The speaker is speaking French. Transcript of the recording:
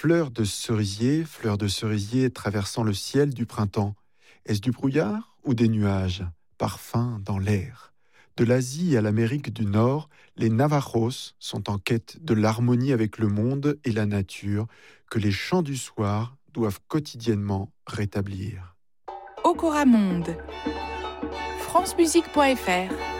fleur de cerisier traversant le ciel du printemps. Est-ce du brouillard ou des nuages, parfum dans l'air? De l'Asie à l'Amérique du Nord, les Navajos sont en quête de l'harmonie avec le monde et la nature que les chants du soir doivent quotidiennement rétablir. Okora Monde, francemusique.fr